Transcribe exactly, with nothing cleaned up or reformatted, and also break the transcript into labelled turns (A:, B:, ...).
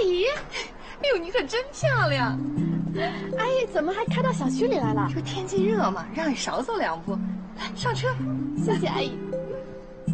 A: 姨，哎呦，你可真漂亮！
B: 阿姨怎么还开到小区里来了？
A: 这不天气热嘛，让你少走两步。来，上车。
B: 谢谢阿姨。